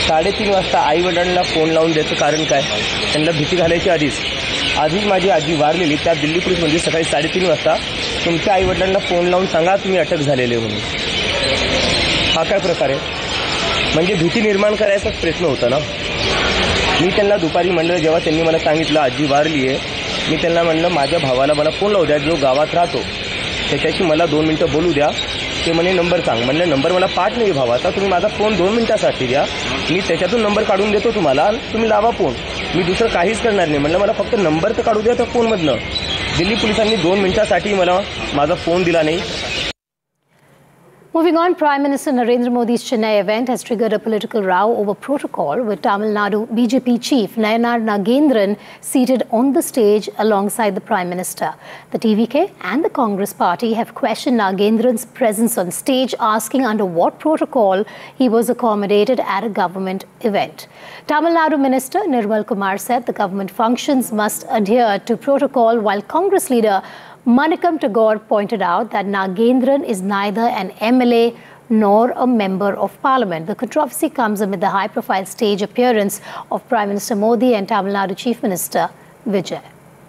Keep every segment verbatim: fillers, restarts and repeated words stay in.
साडेतीन वाजता आई वडिलांना फोन लावून द्यायचं कारण काय? त्यांना भीती घालायची आधीच आधीच माझी आजी वारलेली त्या दिल्ली पोलीस म्हणजे सकाळी साडेतीन वाजता तुमच्या आई वडिलांना फोन लावून सांगा तुम्ही अटक झालेले म्हणून. हा काय प्रकार आहे? म्हणजे भीती निर्माण करायचाच प्रयत्न होता ना. मी त्यांना दुपारी म्हणलं जेव्हा त्यांनी मला सांगितलं आजी वारली आहे, मी त्यांना म्हणलं माझ्या भावाला मला फोन लावू द्या जो गावात राहतो त्याच्याशी मला दोन मिनिटं बोलू द्या. ते म्हणे नंबर सांग. म्हणलं नंबर मला पाठ नाही भावाचा, तुम्ही माझा फोन दोन मिनिटासाठी द्या, मी त्याच्यातून नंबर काढून देतो तुम्हाला, तुम्ही लावा फोन, मी दुसरं काहीच करणार नाही. म्हणलं मला फक्त नंबर तर काढू द्या त्या फोनमधनं. दिल्ली पोलिसांनी दोन मिनिटासाठी मला माझा फोन दिला नाही. Moving on, Prime Minister Narendra Modi's Chennai event has triggered a political row over protocol, with Tamil Nadu B J P chief Nayanar Nagendran seated on the stage alongside the Prime Minister. The T V K and the Congress party have questioned Nagendran's presence on stage, asking under what protocol he was accommodated at a government event. Tamil Nadu Minister Nirmal Kumar said the government functions must adhere to protocol, while Congress leader Manikam Tagore pointed out that Nagendran is neither an M L A nor a member of parliament. The controversy comes amid the high-profile stage appearance of Prime Minister Modi and Tamil Nadu Chief Minister Vijay.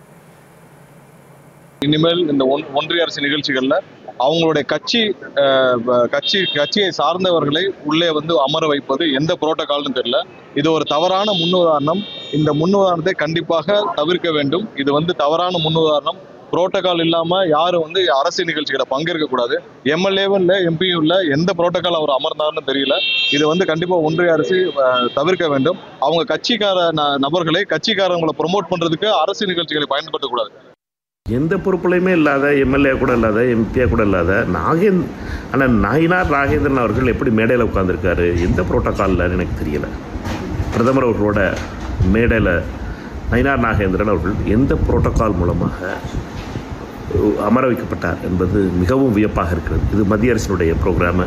இனிமேல் இந்த ஒன்றிய அரசு நிகழ்ச்சிகள்ல அவங்களுடைய கட்சி கட்சி கட்சியை சார்ந்தவர்களை உள்ளே வந்து அமர வைப்பது எந்த புரோட்டோகால்னு தெரியல. இது ஒரு தவறான முன்னுதாரணம். இந்த முன்னுதாரணத்தை கண்டிப்பாக தவிர்க்க வேண்டும். இது வந்து தவறான முன்னுதாரணம். புரோட்டோகால் இல்லாம யாரும் வந்து அரசியல் நிகழ்ச்சிகளை பங்கேற்க கூடாது. எம்எல்ஏவும் இல்லை எம்பியும் இல்லை, எந்த புரோட்டோகால் அவர் அமர்ந்தார்னு தெரியல. இது வந்து கண்டிப்பா ஒன்றிய அரசு தவிர்க்க வேண்டும். அவங்க கட்சிக்கார நபர்களை கட்சிக்காரங்களை ப்ரொமோட் பண்றதுக்கு அரசியல் நிகழ்ச்சிகளை பயன்படுத்தக்கூடாது. எந்த பொறுப்புலையுமே இல்லாத எம்எல்ஏ கூட இல்லாத எம்பிஏ கூட இல்லாத நாகேந் ஆனால் நாயினார் நாகேந்திரன் அவர்கள் எப்படி மேடையில் உட்காந்துருக்காரு, எந்த புரோட்டோகாலில் எனக்கு தெரியலை. பிரதமர் அவர்களோட மேடையில் நயினார் நாகேந்திரன் அவர்கள் எந்த புரோட்டோகால் மூலமாக அமர வைக்கப்பட்டார் என்பது மிகவும் வியப்பாக இருக்கிறது. இது மத்திய அரசினுடைய programme.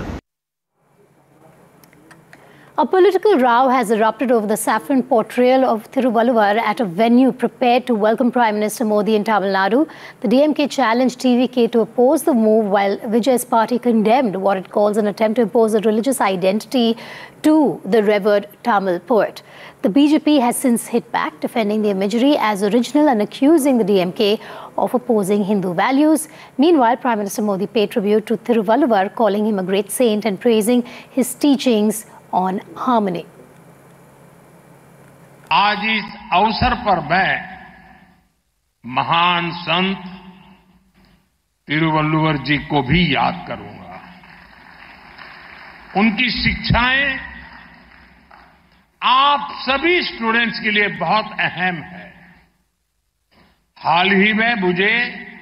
A political row has erupted over the saffron portrayal of Thiruvalluvar at a venue prepared to welcome Prime Minister Modi in Tamil Nadu. The D M K challenged T V K to oppose the move, while Vijay's party condemned what it calls an attempt to impose a religious identity to the revered Tamil poet. The B J P has since hit back, defending the imagery as original and accusing the D M K of opposing Hindu values. Meanwhile, Prime Minister Modi paid tribute to Thiruvalluvar, calling him a great saint and praising his teachings on harmony. आज इस अवसर पर मैं महान संत तिरुवल्लुवर जी को भी याद करूंगा. उनकी शिक्षाएं आप सभी स्टूडेंट्स के लिए बहुत अहम है. हाल ही में मुझे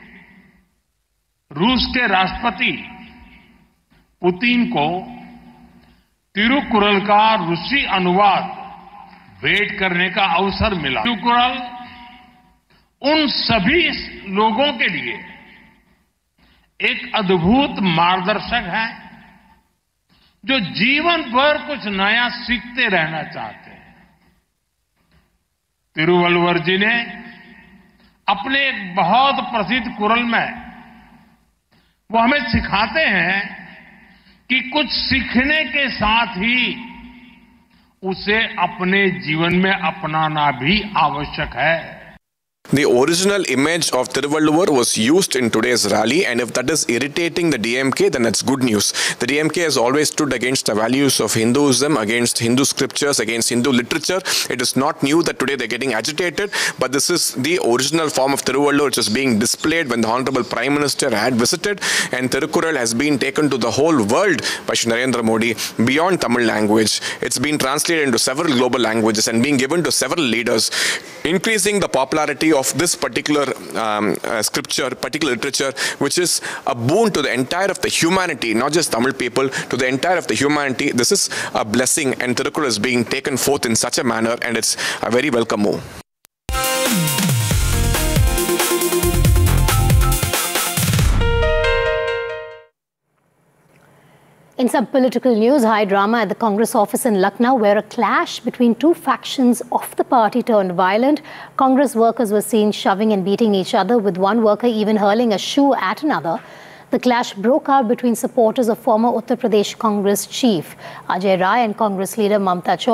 रूस के राष्ट्रपति पुतिन को तिरुकुरल का रूसी अनुवाद भेंट करने का अवसर मिला. तिरुकुरल उन सभी लोगों के लिए एक अद्भुत मार्गदर्शक है जो जीवन भर कुछ नया सीखते रहना चाहते हैं. तिरुवल्लुवर जी ने अपने एक बहुत प्रसिद्ध कुरल में वो हमें सिखाते हैं कि कुछ सीखने के साथ ही उसे अपने जीवन में अपनाना भी आवश्यक है. The original image of Thiruvalluvar was used in today's rally, and if that is irritating the D M K, then it's good news. The D M K has always stood against the values of Hinduism, against Hindu scriptures, against Hindu literature. It is not new that today they're getting agitated, but this is the original form of Thiruvalluvar which is being displayed when the Honorable Prime Minister had visited, and Thirukural has been taken to the whole world by Shri Narendra Modi beyond Tamil language. It's been translated into several global languages and being given to several leaders, increasing the popularity of this particular um, uh, scripture, particular literature, which is a boon to the entire of the humanity, not just Tamil people, to the entire of the humanity. This is a blessing, and Thirukural is being taken forth in such a manner, and it's a very welcome move. In some political news, high drama at the Congress office in Lucknow, where a clash between two factions of the party turned violent. Congress workers were seen shoving and beating each other, with one worker even hurling a shoe at another. The clash broke out between supporters of former Uttar Pradesh Congress chief Ajay Rai and Congress leader Mamta Chaudhary.